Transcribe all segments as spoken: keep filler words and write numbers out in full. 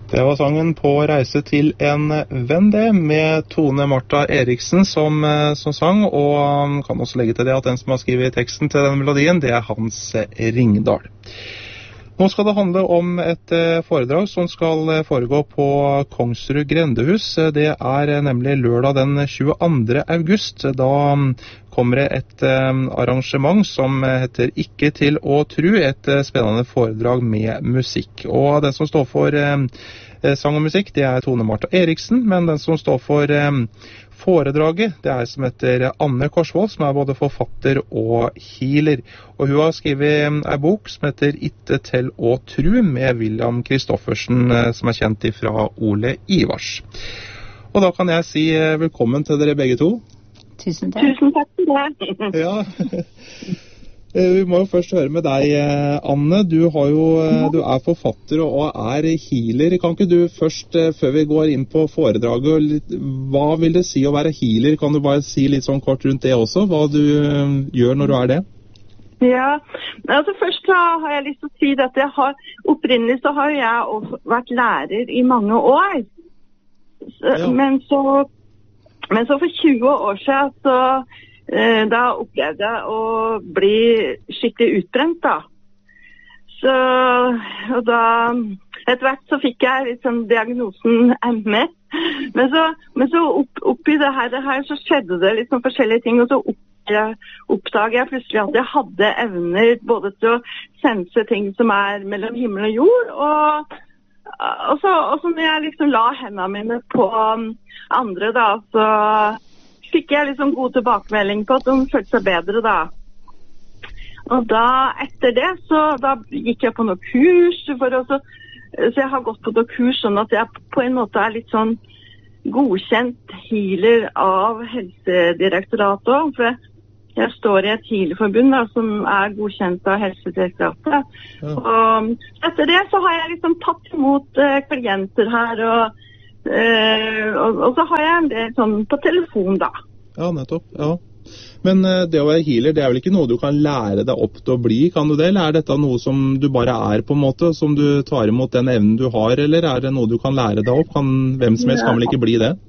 Det var sangen På reise til en venn det, med Tone Marta Eriksen som, som sang, og kan også legge til det at den som har skrivet teksten til den melodien, det er Hans Ringdal. Nå skal det handle om et foredrag som skal foregå på Kongsrud Grendehus. Det er nemlig lørdag den tjueandre august. Da kommer det et arrangement som heter Ikke til å tru, et spennende foredrag med musikk. Og den som står for sang og musikk, det er Tone Marta Eriksen, men den som står for foredraget, det er som heter Anne Korsvold, som er både forfatter og healer. Og hun har skrevet en bok som heter Ikke til å tru, med William Kristoffersen, som er kjent fra Ole Ivars. Og da kan jeg si velkommen til dere begge to. Tusen takk. Tusen takk til deg. Ja. Vi må jo først høre med deg, Anne. Du, har jo, du er forfatter og er healer. Kan ikke du først, før vi går inn på foredraget, hva vil det si å være healer? Kan du bare si litt sånn kort rundt det også, hva du gjør når du er det? Ja, altså først så har jeg lyst til å si at jeg har, opprinnelig så har jeg også vært lærer i mange år. Så, ja. men, så, men så for tjue år siden så da opplevde jeg å bli skikkelig utbrent da. Så, og da, etter hvert så fikk jeg liksom diagnosen M E. Men så, men så opp, oppi det her, det her så skjedde det liksom forskjellige ting, og så opp, oppdaget jeg plutselig at jeg hadde evner både til å sense ting som er mellom himmel og jord, og, og, så, og så når jeg liksom la hendene mine på andre da, så fikk jeg liksom god tilbakemelding på at de følte seg bedre da. Og da, etter det, så da gikk jeg på noen kurs, for også, så jeg har gått på noen kurs sånn at jeg på en måte er litt sånn godkjent healer av Helsedirektoratet, for jeg står i et healerforbund da, som er godkjent av Helsedirektoratet. Ja. Og etter det så har jeg liksom tatt imot uh, klienter her, og Uh, og, og så har jeg en del sånn på telefon da. Ja, nettopp, ja. Men uh, det å være healer, det er vel ikke noe du kan lære deg opp til å bli, kan du det? Eller er dette noe som du bare er på en måte, som du tar imot den evnen du har, eller er det noe du kan lære deg opp? Kan, hvem som helst kan vel ikke bli det?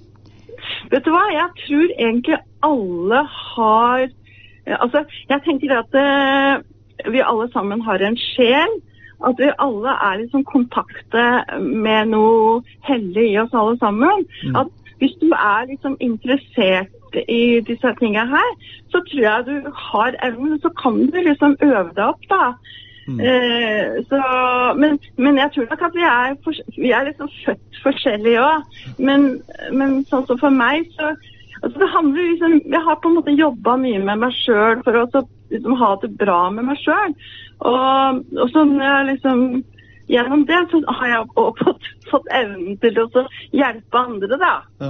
Vet du hva, jeg tror egentlig alle har, altså jeg tenker at uh, vi alle sammen har en sjel, at vi alle er liksom kontakte med noe hellig i oss alle sammen. Mm. At hvis du er liksom interessert i disse tingene her, så tror jeg du har evnen, så kan du liksom øve deg opp da. Mm. Eh, så, men, men jeg tror nok at vi er, for, vi er liksom født forskjellige også. Men, men sånn som for meg, så altså det handler liksom, jeg har på en måte jobbet mye med meg selv for å liksom, ha det bra med meg selv. Og, og så liksom, gjennom det så har jeg fått, fått evnen til å hjelpe andre da. Ja.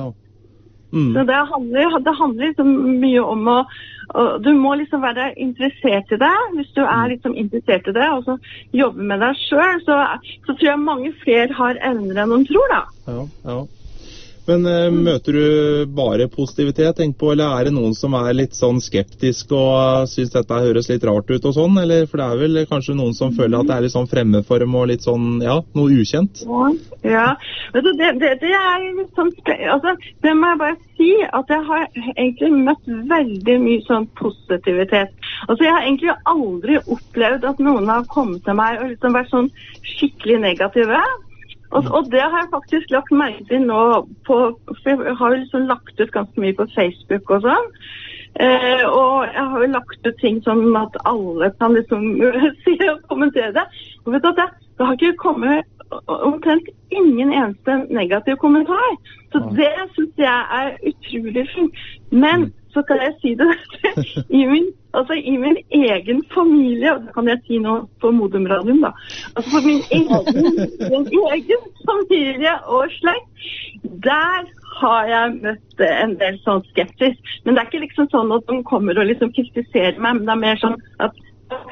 Mm. Så det handler, det handler liksom mye om å, og du må liksom være interessert i det. Hvis du er liksom interessert i det, og så jobbe med deg selv, så, så tror jeg mange flere har evner enn de tror da. Ja, ja. Men uh, møter du bare positivitet, tenk på, eller er det noen som er litt sånn skeptisk og uh, synes dette høres litt rart ut og sånn, eller for det er vel kanskje noen som føler at det er litt sånn fremmed for dem og litt sånn, ja, noe ukjent? Ja, ja. Vet du, det, det, det er litt sånn, altså, det må jeg bare si, at jeg har egentlig møtt veldig mye sånn positivitet. Altså, jeg har egentlig aldri opplevd at noen har kommet til meg og liksom vært sånn skikkelig negative. Og, og det har jeg faktisk lagt meg til nå på, for jeg har jo liksom lagt ut ganske mye på Facebook og sånn. Eh, og jeg har jo lagt ut ting sånn at alle kan liksom si og kommentere det. Og vet du at det, det har ikke kommet omtrent ingen eneste negativ kommentar. Så det synes jeg er utrolig fint. Men så kan jeg si det i min, altså i min egen familie, og det kan jeg si nå på Modumradioen da, altså for min egen, min egen familie og slekt, der har jeg møtt en del sånn skeptisk. Men det er ikke liksom sånn at de kommer og liksom kritiserer meg, men det er mer sånn at ok,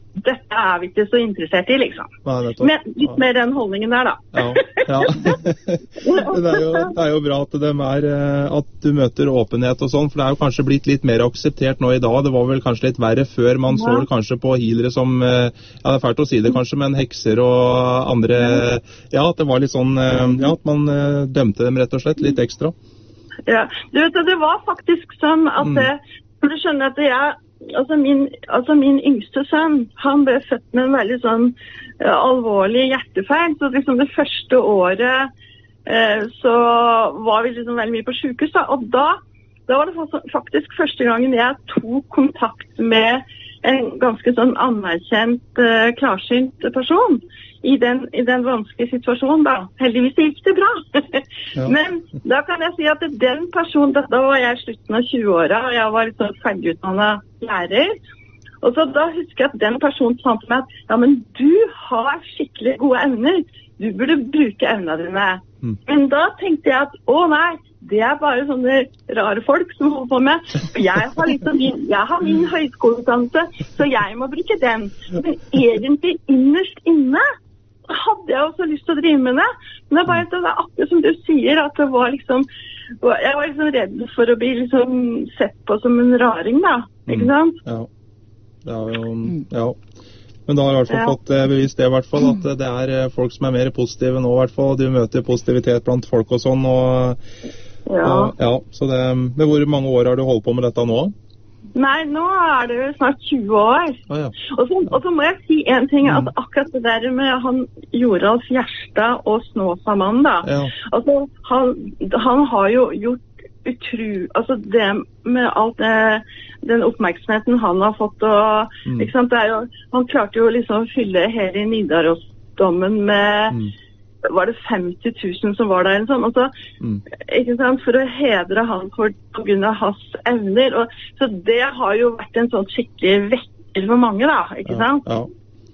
dette er vi ikke så interessert i, liksom. Nei, Men litt mer den holdningen der, da. Ja, ja. det, er jo, det er jo bra at, de er, at du møter åpenhet og sånn, for det er jo kanskje blitt litt mer akseptert nå i dag. Det var vel kanskje litt verre før. Man så vel kanskje på healere som, ja, det er fælt å si det kanskje, men hekser og andre, ja, at det var litt sånn, ja, at man dømte dem rett og slett litt ekstra. Ja, du vet, det var faktisk sånn at det, for du skjønner at jeg, altså min, altså min yngste sønn, han ble født med en veldig sånn uh, alvorlig hjertefeil, så liksom det første året uh, så var vi liksom veldig mye på sykehus, da. Og da, da var det faktisk første gangen jeg tok kontakt med en ganske sånn anerkjent, uh, klarsynt person. I den, i den vanskelige situasjonen da. Heldigvis gikk det bra. Ja. Men da kan jeg si at den personen, da var jeg i slutten av tjue-åra, og jeg var litt sånn ferdigutdannet lærer. Og så da husker jeg at den personen sa til meg at, ja, men du har skikkelig gode evner. Du burde bruke evnene dine. Mm. Men da tenkte jeg at, å nei, det er bare sånne rare folk som holder på med. Jeg har, liksom min, jeg har min høyskoleutdannelse, så jeg må bruke den. Men egentlig innerst inne hadde jeg også lyst til å drive med det. Men det er bare det er akkurat som du sier, at det var liksom, jeg var liksom redd for å bli liksom sett på som en raring da, ikke sant? Mm, ja, det er jo, ja. Men da har jeg i hvert fall ja. fått bevist det i hvert fall, at det er folk som er mer positive nå i hvert fall. Du møter positivitet blant folk og sånn, og, ja. og ja, så det, med hvor mange år har du holdt på med dette nå? Nei, nå er det jo snart tjue år. Ah, ja. og, så, og så må jeg si en ting, at akkurat det der med han Joralf Gjerstad og Snåsamannen da, ja. altså han, han har jo gjort utru, altså det med alt det, den oppmerksomheten han har fått, og, mm. ikke sant, det er jo, han klarte jo liksom å fylle hele Nidarosdommen med, mm. var det femti tusen som var der en sånn, altså, mm. ikke sant, for å hedre han for, på grunn av hans evner, og, så det har jo vært en sånn skikkelig vekker for mange da, ikke ja, sant? Ja.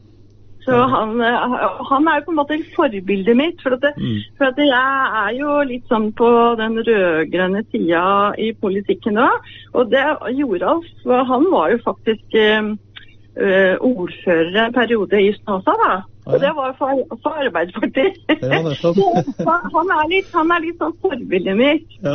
Så han, han er jo på en måte forbildet mitt, for at, det, mm. for at jeg er jo litt sånn på den rødgrønne sida i politikken da, og det Joralf, han var jo faktisk uh, ordfører en periode i Snåsa da, og det var for, for Arbeiderpartiet. Ja, det er sånn. han, er litt, han er litt sånn forbildet mitt. Ja.